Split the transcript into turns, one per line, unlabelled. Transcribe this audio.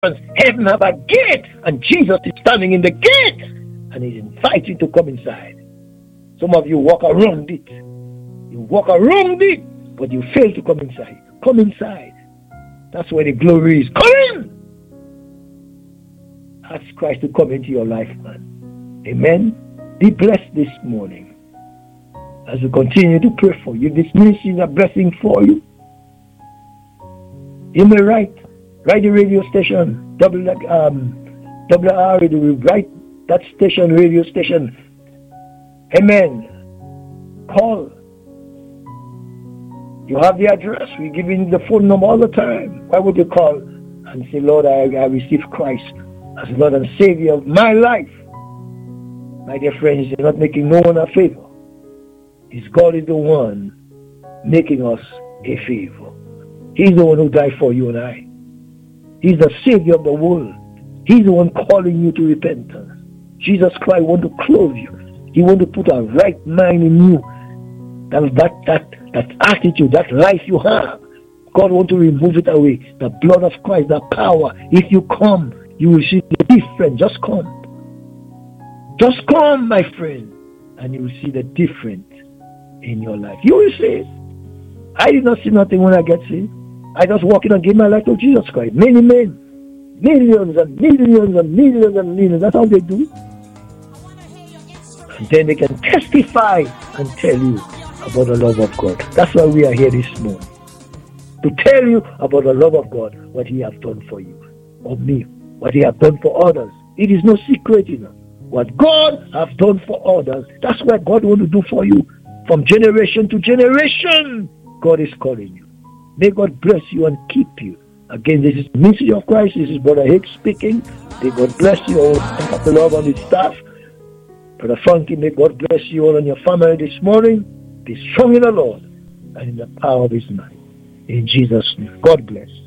Heaven have a gate, and Jesus is standing in the gate, and he's inviting you to come inside. Some of you walk around it. You walk around it, but you fail to come inside. Come inside. That's where the glory is. Come in! Ask Christ to come into your life, man. Amen? Be blessed this morning. As we continue to pray for you, this ministry is a blessing for you. You may write the radio station, WR, write that station, radio station. Amen. Call. You have the address. We're giving the phone number all the time. Why would you call and say, Lord, I receive Christ as Lord and Savior of my life? My dear friends, you're not making no one a favor. It's God is the one making us a favor. He's the one who died for you and I. He's the Savior of the world. He's the one calling you to repentance. Jesus Christ wants to clothe you. He wants to put a right mind in you. That attitude, that life you have, God wants to remove it away. The blood of Christ, the power. If you come, you will see the difference. Just come. Just come, my friend, and you will see the difference in your life. You will see it. I did not see nothing when I get saved. I just walk in and give my life to Jesus Christ. Many men, millions and millions and millions and millions. That's how they do it. And then they can testify and tell you about the love of God. That's why we are here this morning. To tell you about the love of God, what He has done for you, or me, what He has done for others. It is no secret, What God has done for others, that's what God wants to do for you. From generation to generation, God is calling you. May God bless you and keep you. Again, this is Ministry of Christ. This is Brother Hicks speaking. May God bless you all. Thank the Lord on His staff. Brother Funky, may God bless you all and your family this morning. Be strong in the Lord and in the power of His might. In Jesus' name. God bless.